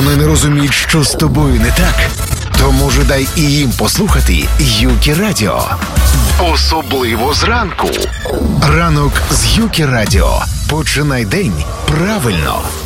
вони не розуміють, що з тобою не так. Тому ж дай і їм послухати Юкі Радіо. Особливо зранку. Ранок з Юкі Радіо. Починай день правильно.